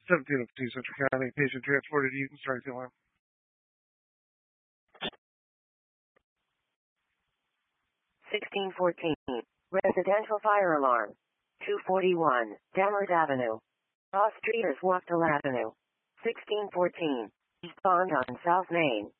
1702 Central County. Patient transported to Eaton. Strike the alarm. 1614. Residential fire alarm. 241. Dammert Avenue. All streeters Wachtel Avenue. 1614. Eastbound on South Main.